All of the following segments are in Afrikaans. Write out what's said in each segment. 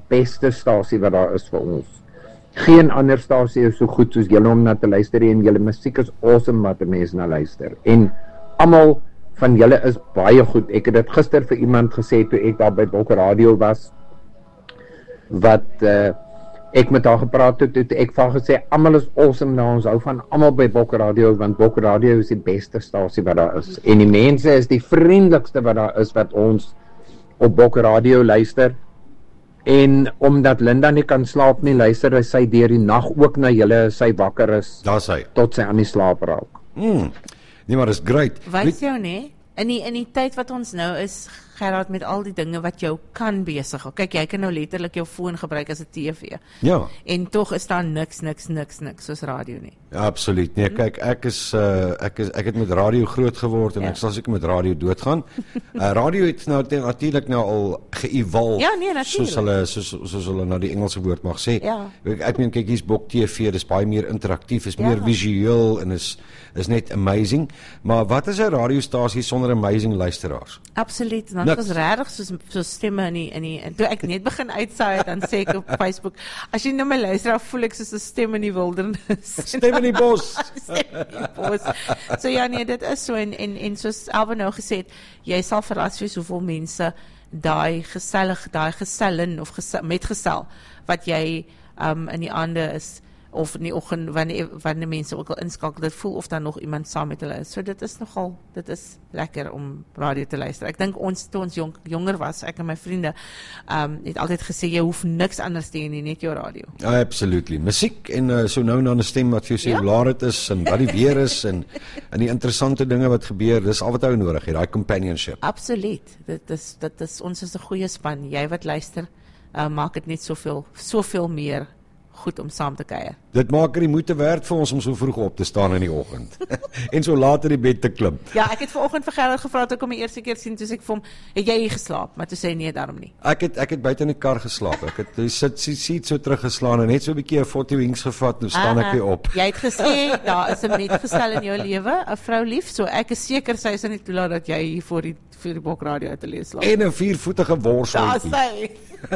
beste stasie wat daar is vir ons. Geen ander stasie is so goed soos julle om na te luister en julle musiek is awesome wat 'n mens na luister. En almal van julle is baie goed. Ek het dit gister vir iemand gesê toe ek daar by Bok Radio was, wat ek met haar gepraat het ek van gesê, almal is awesome nou, ons hou van almal by Bok Radio, want Bok Radio is die beste stasie wat daar is. En die mense is die vriendelikste wat daar is, wat ons op Bok Radio luister. En omdat Linda nie kan slaap nie, luister sy deur die nag ook na julle, sy wakker is, tot sy aan die slaap raak. Nee, maar dis great. Weet jou nie, in die tyd wat ons nou is, Gerard, met al die dinge wat jou kan besig hou. Kyk, jy kan nou letterlik jou foon gebruik as 'n TV. Ja. En tog is daar niks soos radio nie. Ja, absoluut. Nee, kyk, ek het met radio groot geword en ek sal seker met radio doodgaan. Radio het nou natuurlik nou al ge-evolve. Ja, nee, natuurlik. Soos hulle nou die Engelse woord mag sê. Ja. Ek meen, kyk, hier's Bok TV, dis baie meer interaktief, is meer visueel en is net amazing. Maar wat is 'n radiostasie sonder amazing luisteraars? Absoluut. Dit was regtig soos stemme in die toe ek net begin uitsaai dan sê ek op Facebook, as jy nou my luister, dan voel ek soos 'n stem in die wildernis. Stem in die bos. So ja, nee, dit is so en soos Elva nou gesê het, jy sal verras wees hoeveel mense daai gesellin of metgesel wat jy in die aande is, of in die oggend, wanneer mense ook al inskakel, dit voel of daar nog iemand saam met hulle is. So dit is lekker om radio te luister. Ek dink toe ons jonger was, ek en my vriende, het altyd gesê, jy hoef niks anders te hê nie, net jou radio. Ja, absolutely. Musiek en so nou en dan 'n stem wat vir jou sê hoe laat dit is en wat die weer is en die interessante dinge wat gebeur, dis al wat jy nodig het, daai companionship. Absoluut. Dit is ons is 'n goeie span. Jy wat luister, maak dit net soveel meer goed om saam te kuier. Dit maak die moeite werd vir ons om so vroeg op te staan in die oggend en so laat in die bed te klim. Ja, ek het vanoggend vir Gerard gevra toe ek hom die eerste keer sien, toe sê ek vir hom, het jy hier geslaap? Maar toe sê hy nee, daarom nie. Ek het buite in die kar geslaap. Ek het sit so teruggeslaan en net so 'n bietjie 'n 40 wings gevat, nou staan ek weer op. Jy het gesê daar is 'n metgestel in jou lewe, 'n vrou lief, so ek is seker sy sal nie toelaat dat jy hier voor die Bok Radio ateljee slaap. En 'n 4-voetige worseltjie. Daar sê.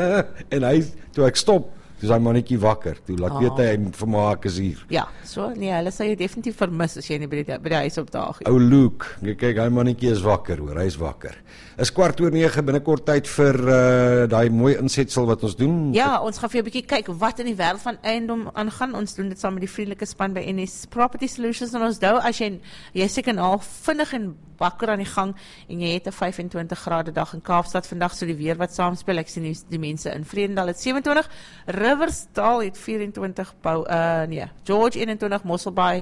En toe ek stop, toe is hy mannetjie wakker. Toe laat weet hy vir my ek is hier. Ja, so nee, hulle sal jou definitief vermis as jy nie by die huis opdaag nie. Ou Luke, kyk, hy mannetjie is wakker hoor, hy is wakker. Is 9:15 binnekort tyd vir daai mooi insetsel wat ons doen. Ja, ons gaan vir jou 'n bietjie kyk wat in die wêreld van eiendom aangaan. Ons doen dit saam met die vriendelike span by NS Property Solutions en ons as jy seker nou vinnig en wakker aan die gang en jy het 'n 25 grade dag in Kaapstad vandag, so die weer wat saamspeel. Ek sien die mense in Vredendal het 27, Riversdal het 24, George 21, Mosselbaai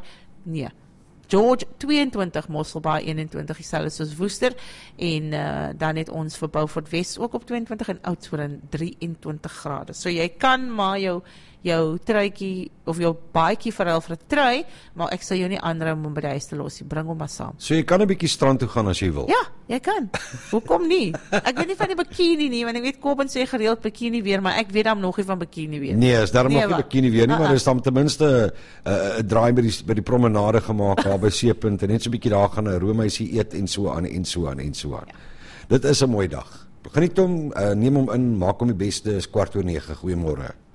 George 22, Mosselbaai 21, dieselfde soos Woester en dan het ons vir Beaufort Wes ook op 22 en Oudtshoorn 23 grade. So jy kan maar jou truitjie of jou baadjie verhuil vir 'n trui, maar ek sal jou nie aanhou om by die huis te los nie. Bring hom maar saam. So jy kan 'n bietjie strand toe gaan as jy wil. Ja, jy kan. Hoekom nie? Ek weet nie van die bikini nie, want ek weet Kobben sê gereeld bikini weer, maar ek weet dan nog nie van bikini weer. Nee, is daarom nog nie bikini weer nie, maar is dan ten minste 'n draai by die promenade gemaak daar by Seepunt en net so 'n bietjie daar gaan 'n roomhuisie eet en so aan. Ja. Dit is 'n mooi dag. Geniet hom, neem hom in, maak hom die beste, is 9:15. Goeiemôre.